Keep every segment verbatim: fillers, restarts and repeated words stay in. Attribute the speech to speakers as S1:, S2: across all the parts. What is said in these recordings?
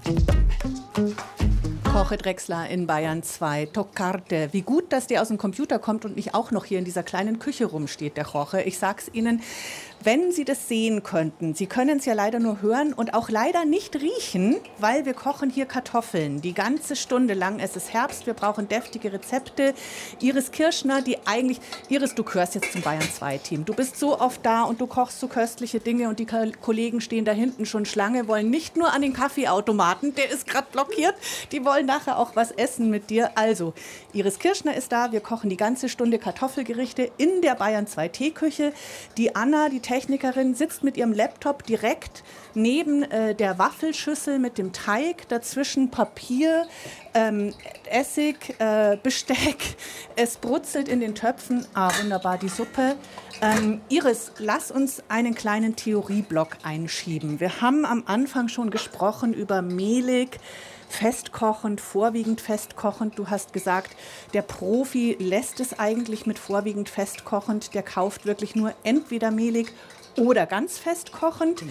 S1: Jorge Drexler in Bayern zwei, Toccarte. Wie gut, dass der aus dem Computer kommt und nicht auch noch hier in dieser kleinen Küche rumsteht, der Jorge. Ich sag's Ihnen, wenn Sie das sehen könnten, Sie können es ja leider nur hören und auch leider nicht riechen, weil wir kochen hier Kartoffeln. Die ganze Stunde lang. Es ist Herbst, wir brauchen deftige Rezepte. Iris Kirschner, die eigentlich... Iris, du gehörst jetzt zum Bayern zwei Team. Du bist so oft da und du kochst so köstliche Dinge und die Kollegen stehen da hinten schon Schlange, wollen nicht nur an den Kaffeeautomaten, der ist gerade blockiert, die wollen nachher auch was essen mit dir. Also, Iris Kirschner ist da, wir kochen die ganze Stunde Kartoffelgerichte in der Bayern zwei Teeküche. Die Anna, die Technikerin, sitzt mit ihrem Laptop direkt neben äh, der Waffelschüssel mit dem Teig, dazwischen Papier, ähm, Essig, äh, Besteck. Es brutzelt in den Töpfen. Ah, wunderbar, die Suppe. Ähm, Iris, lass uns einen kleinen Theorieblock einschieben. Wir haben am Anfang schon gesprochen über mehlig, festkochend, vorwiegend festkochend. Du hast gesagt, der Profi lässt es eigentlich mit vorwiegend festkochend. Der kauft wirklich nur entweder mehlig oder ganz festkochend. Ja.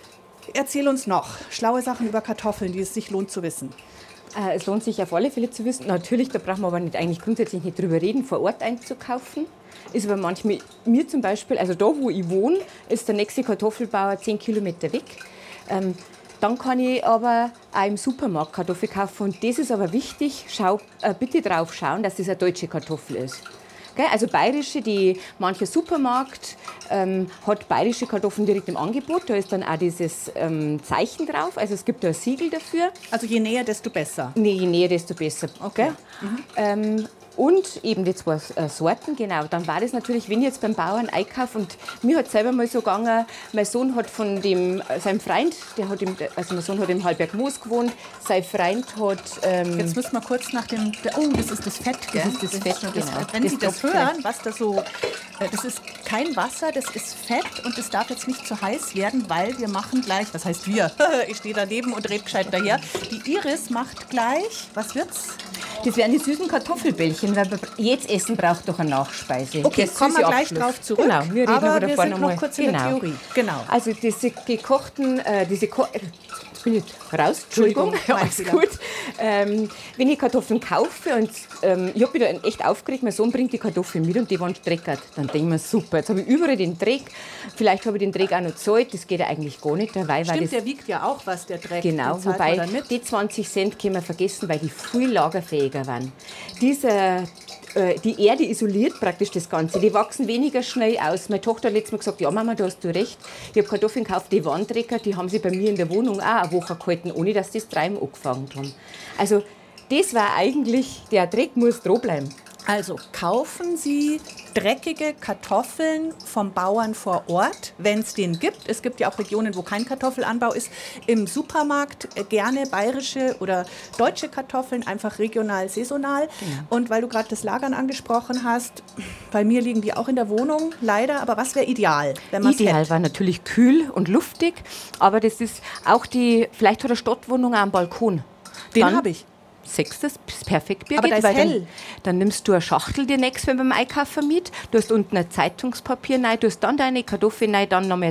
S1: Erzähl uns noch schlaue Sachen über Kartoffeln, die es sich lohnt zu wissen.
S2: Äh, es lohnt sich auf alle Fälle zu wissen. Natürlich, da brauchen wir aber nicht, eigentlich grundsätzlich nicht drüber reden, vor Ort einzukaufen. Ist aber manchmal, mir zum Beispiel, also da wo ich wohne, ist der nächste Kartoffelbauer zehn Kilometer weg. Ähm, Dann kann ich aber auch im Supermarkt Kartoffel kaufen. Und das ist aber wichtig, schau, äh, bitte drauf schauen, dass das eine deutsche Kartoffel ist. Gell? Also bayerische, die, mancher Supermarkt ähm, hat bayerische Kartoffeln direkt im Angebot. Da ist dann auch dieses ähm, Zeichen drauf. Also es gibt da ein Siegel dafür.
S1: Also je näher, desto besser?
S2: Nee, je näher, desto besser. Okay. Mhm. Ähm, Und eben die zwei Sorten, genau. Dann war das natürlich, wenn ich jetzt beim Bauern einkaufe und mir hat selber mal so gegangen, mein Sohn hat von dem, seinem Freund, der hat im, also mein Sohn hat im Halberg-Moos gewohnt, sein Freund hat... Ähm,
S1: jetzt müssen wir kurz nach dem, oh, das ist das Fett, gell?
S2: Das ist das, das Fett,
S1: das,
S2: genau.
S1: Wenn
S2: das
S1: Sie das hören, was da so, das ist kein Wasser, das ist Fett und es darf jetzt nicht zu heiß werden, weil wir machen gleich, was heißt wir? Ich stehe daneben und rede gescheit daher. Die Iris macht gleich, was wird's?
S2: Das wären die süßen Kartoffelbällchen, weil jetzt Essen braucht doch eine Nachspeise.
S1: Okay, kommen wir gleich drauf zurück.
S2: Genau, wir reden
S1: aber
S2: aber
S1: wir sind noch
S2: mal.
S1: kurz in genau. der Theorie. Genau.
S2: Also diese gekochten, äh, diese Ko jetzt bin ich raus, Entschuldigung,
S1: Entschuldigung
S2: alles gut. Ähm, wenn ich Kartoffeln kaufe und ähm, ich habe mich da echt aufgeregt, mein Sohn bringt die Kartoffeln mit und die waren dreckert, dann denke ich mir, super, jetzt habe ich überall den Dreck, vielleicht habe ich den Dreck auch noch gezahlt, das geht ja eigentlich gar nicht. Dabei,
S1: Stimmt,
S2: weil das,
S1: der wiegt ja auch was, der Dreck.
S2: genau, wobei die zwanzig Cent können wir vergessen, weil die viel lagerfähiger waren. Dieser Die Erde isoliert praktisch das Ganze. Die wachsen weniger schnell aus. Meine Tochter hat letztes Mal gesagt, ja Mama, da hast du recht. Ich habe Kartoffeln gekauft, die waren dreckig, die haben sie bei mir in der Wohnung auch eine Woche gehalten, ohne dass die das Treiben angefangen haben. Also das war eigentlich, der Dreck muss dranbleiben.
S1: Also kaufen Sie dreckige Kartoffeln vom Bauern vor Ort, wenn es den gibt. Es gibt ja auch Regionen, wo kein Kartoffelanbau ist. Im Supermarkt gerne bayerische oder deutsche Kartoffeln, einfach regional, saisonal. Genau. Und weil du gerade das Lagern angesprochen hast, bei mir liegen die auch in der Wohnung, leider. Aber was wäre ideal, wenn man es
S2: Ideal
S1: hätte?
S2: war natürlich kühl und luftig, aber das ist auch die, vielleicht hat eine Stadtwohnung auch einen Balkon.
S1: Den habe ich.
S2: Sechstes, perfekt, Birgit.
S1: Aber da ist
S2: weil
S1: hell.
S2: Dann, dann nimmst du eine Schachtel dir nächstes, wenn beim Einkaufen mit. Du hast unten ein Zeitungspapier rein, du hast dann deine Kartoffeln rein, dann noch mehr